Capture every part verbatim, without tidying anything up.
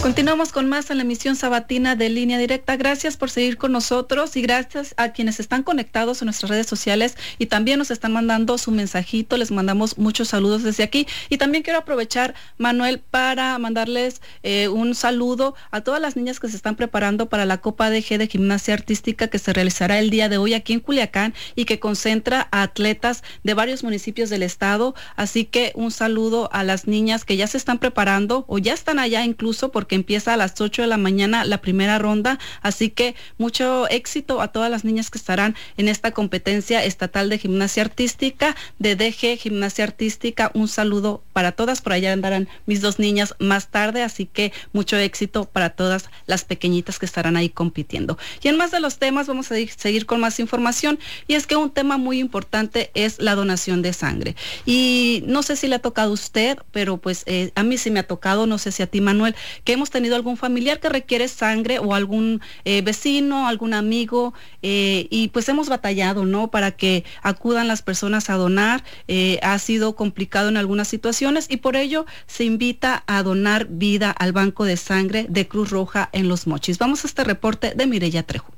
Continuamos con más en la emisión sabatina de Línea Directa. Gracias por seguir con nosotros y gracias a quienes están conectados en nuestras redes sociales y también nos están mandando su mensajito. Les mandamos muchos saludos desde aquí y también quiero aprovechar, Manuel, para mandarles eh, un saludo a todas las niñas que se están preparando para la Copa D G de Gimnasia Artística que se realizará el día de hoy aquí en Culiacán y que concentra a atletas de varios municipios del estado. Así que un saludo a las niñas que ya se están preparando o ya están allá incluso porque empieza a las ocho de la mañana la primera ronda, así que mucho éxito a todas las niñas que estarán en esta competencia estatal de gimnasia artística, de D G Gimnasia Artística. Un saludo para todas, por allá andarán mis dos niñas más tarde, así que mucho éxito para todas las pequeñitas que estarán ahí compitiendo. Y en más de los temas vamos a seguir con más información, y es que un tema muy importante es la donación de sangre, y no sé si le ha tocado a usted, pero pues eh, a mí sí me ha tocado, no sé si a ti, Manuel, que hemos tenido algún familiar que requiere sangre o algún eh, vecino, algún amigo, eh, y pues hemos batallado, ¿no?, para que acudan las personas a donar. Eh, ha sido complicado en algunas situaciones y por ello se invita a donar vida al Banco de Sangre de Cruz Roja en Los Mochis. Vamos a este reporte de Mireya Trejo.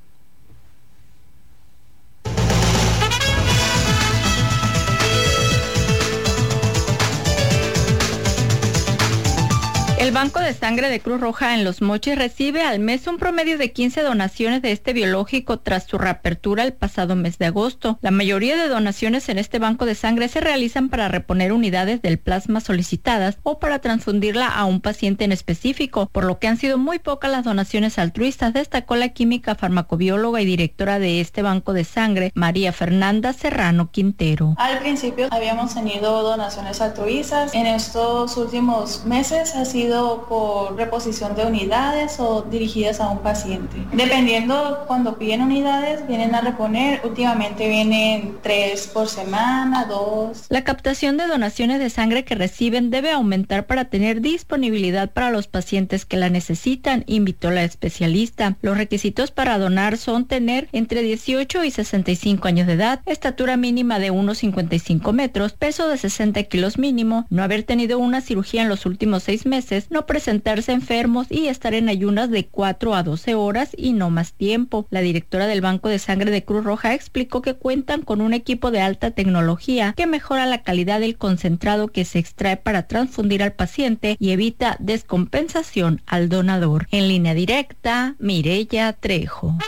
El Banco de Sangre de Cruz Roja en Los Mochis recibe al mes un promedio de quince donaciones de este biológico tras su reapertura el pasado mes de agosto. La mayoría de donaciones en este banco de sangre se realizan para reponer unidades del plasma solicitadas o para transfundirla a un paciente en específico, por lo que han sido muy pocas las donaciones altruistas, destacó la química farmacobióloga y directora de este banco de sangre, María Fernanda Serrano Quintero. Al principio habíamos tenido donaciones altruistas, en estos últimos meses ha sido por reposición de unidades o dirigidas a un paciente. Dependiendo, cuando piden unidades, vienen a reponer. Últimamente vienen tres por semana, dos. La captación de donaciones de sangre que reciben debe aumentar para tener disponibilidad para los pacientes que la necesitan, invitó la especialista. Los requisitos para donar son tener entre dieciocho y sesenta y cinco años de edad, estatura mínima de uno cincuenta y cinco metros, peso de sesenta kilos mínimo, no haber tenido una cirugía en los últimos seis meses, no presentarse enfermos y estar en ayunas de cuatro a doce horas y no más tiempo. La directora del Banco de Sangre de Cruz Roja explicó que cuentan con un equipo de alta tecnología que mejora la calidad del concentrado que se extrae para transfundir al paciente y evita descompensación al donador. En Línea Directa, Mireya Trejo.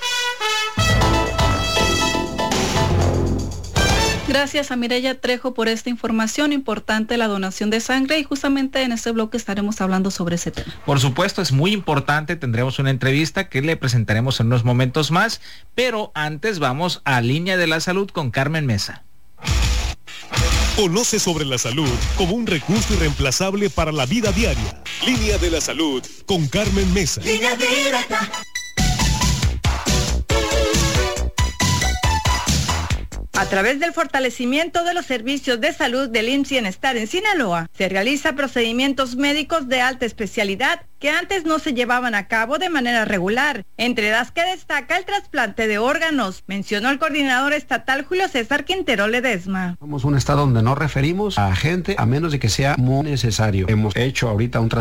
Gracias a Mireya Trejo por esta información importante, la donación de sangre, y justamente en este bloque estaremos hablando sobre ese tema. Por supuesto, es muy importante, tendremos una entrevista que le presentaremos en unos momentos más, pero antes vamos a Línea de la Salud con Carmen Mesa. Conoce sobre la salud como un recurso irreemplazable para la vida diaria. Línea de la Salud con Carmen Mesa. Línea directa. A través del fortalecimiento de los servicios de salud del I M S S Bienestar en Sinaloa, se realiza procedimientos médicos de alta especialidad que antes no se llevaban a cabo de manera regular, entre las que destaca el trasplante de órganos, mencionó el coordinador estatal Julio César Quintero Ledesma. Somos un estado donde no referimos a gente a menos de que sea muy necesario. Hemos hecho ahorita un trasplante